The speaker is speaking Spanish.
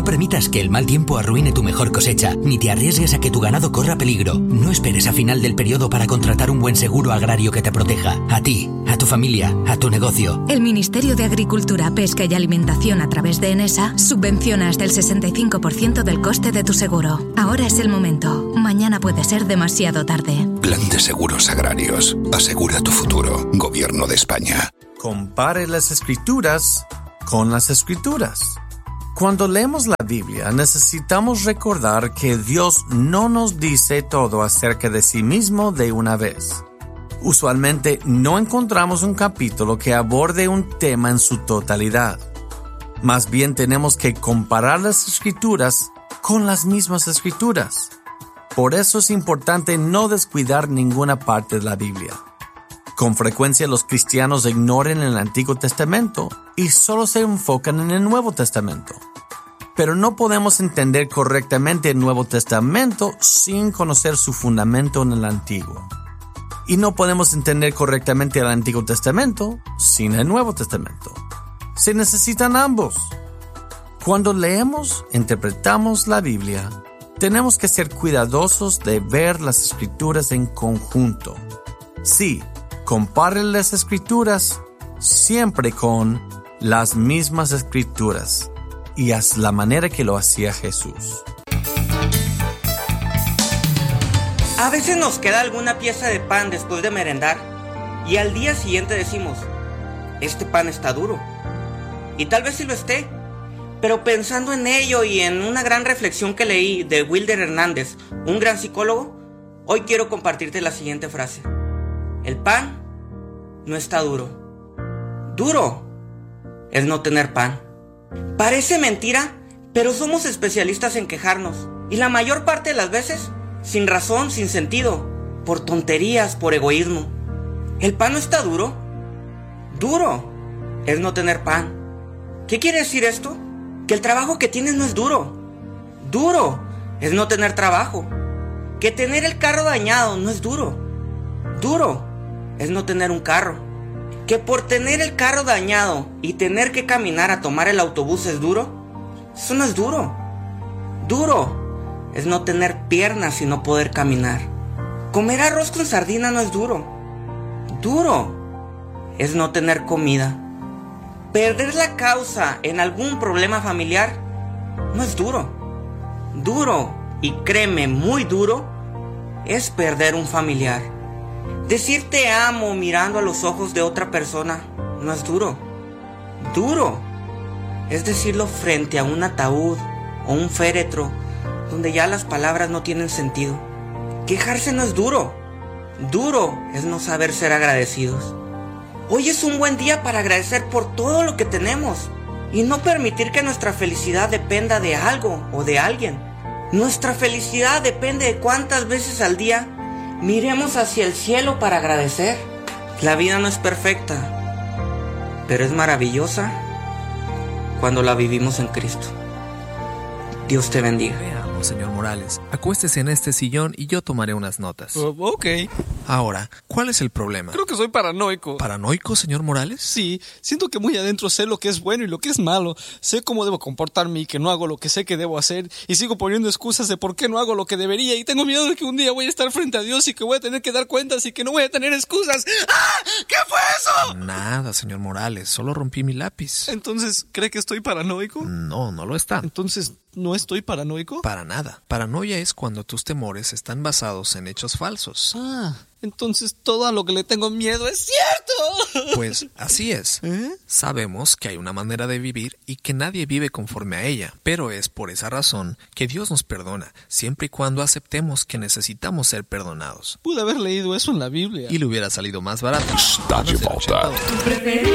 permitas que el mal tiempo arruine tu mejor cosecha, ni te arriesgues a que tu ganado corra peligro. No esperes a final del periodo para contratar un buen seguro agrario que te proteja. A ti, a tu familia, a tu negocio. El Ministerio de Agricultura, Pesca y Alimentación a través de Enesa subvenciona hasta el 65% del coste de tu seguro. Ahora es el momento. Mañana puede ser demasiado tarde. Plan de Seguros Agrarios. Asegura tu futuro. Gobierno de España. Compare las Escrituras con las Escrituras. Cuando leemos la Biblia, necesitamos recordar que Dios no nos dice todo acerca de sí mismo de una vez. Usualmente no encontramos un capítulo que aborde un tema en su totalidad. Más bien tenemos que comparar las Escrituras con las mismas Escrituras. Por eso es importante no descuidar ninguna parte de la Biblia. Con frecuencia los cristianos ignoran el Antiguo Testamento y solo se enfocan en el Nuevo Testamento. Pero no podemos entender correctamente el Nuevo Testamento sin conocer su fundamento en el Antiguo. Y no podemos entender correctamente el Antiguo Testamento sin el Nuevo Testamento. Se necesitan ambos. Cuando leemos, interpretamos la Biblia, tenemos que ser cuidadosos de ver las Escrituras en conjunto. Sí, compare las Escrituras siempre con las mismas Escrituras y haz la manera que lo hacía Jesús. A veces nos queda alguna pieza de pan después de merendar y al día siguiente decimos, este pan está duro. Y tal vez sí lo esté, pero pensando en ello y en una gran reflexión que leí de Wilder Hernández, un gran psicólogo, hoy quiero compartirte la siguiente frase. El pan no está duro. Duro es no tener pan. Parece mentira, pero somos especialistas en quejarnos. Y la mayor parte de las veces, sin razón, sin sentido, por tonterías, por egoísmo. ¿El pan no está duro? Duro es no tener pan. ¿Qué quiere decir esto? Que el trabajo que tienes no es duro. Duro es no tener trabajo. Que tener el carro dañado no es duro. Duro es no tener un carro. Que por tener el carro dañado y tener que caminar a tomar el autobús es duro. Eso no es duro. Duro es no tener piernas y no poder caminar. Comer arroz con sardina no es duro. Duro es no tener comida. Perder la causa en algún problema familiar no es duro. Duro, y créeme, muy duro, es perder un familiar. Decir te amo mirando a los ojos de otra persona no es duro. Duro es decirlo frente a un ataúd o un féretro donde ya las palabras no tienen sentido. Quejarse no es duro. Duro es no saber ser agradecidos. Hoy es un buen día para agradecer por todo lo que tenemos y no permitir que nuestra felicidad dependa de algo o de alguien. Nuestra felicidad depende de cuántas veces al día miremos hacia el cielo para agradecer. La vida no es perfecta, pero es maravillosa cuando la vivimos en Cristo. Dios te bendiga. Veamos, señor Morales. Acuéstese en este sillón y yo tomaré unas notas. Ok. Ahora, ¿cuál es el problema? Creo que soy paranoico. ¿Paranoico, señor Morales? Sí, siento que muy adentro sé lo que es bueno y lo que es malo. Sé cómo debo comportarme y que no hago lo que sé que debo hacer. Y sigo poniendo excusas de por qué no hago lo que debería. Y tengo miedo de que un día voy a estar frente a Dios y que voy a tener que dar cuentas y que no voy a tener excusas. ¡Ah! ¿Qué fue eso? Nada, señor Morales. Solo rompí mi lápiz. Entonces, ¿cree que estoy paranoico? No, no lo está. Entonces, ¿no estoy paranoico? Para nada. Paranoia es cuando tus temores están basados en hechos falsos. Entonces todo a lo que le tengo miedo es cierto. Pues así es. Sabemos que hay una manera de vivir y que nadie vive conforme a ella, pero es por esa razón que Dios nos perdona, siempre y cuando aceptemos que necesitamos ser perdonados. Pude haber leído eso en la Biblia. Y le hubiera salido más barato. Está de volta.